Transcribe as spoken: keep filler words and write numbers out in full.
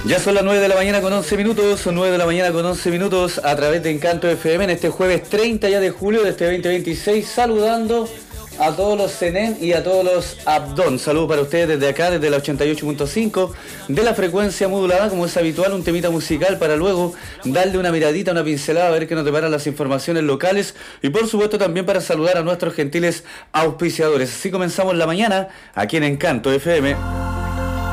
Ya son las nueve de la mañana con once minutos, son nueve de la mañana con once minutos a través de Encanto F M en este jueves treinta ya de julio de este veinte veintiséis, saludando a todos los C N E N y a todos los Abdón. Saludos para ustedes desde acá, desde la ochenta y ocho punto cinco de la frecuencia modulada, como es habitual, un temita musical para luego darle una miradita, una pincelada, a ver qué nos deparan las informaciones locales y por supuesto también para saludar a nuestros gentiles auspiciadores. Así comenzamos la mañana aquí en Encanto F M.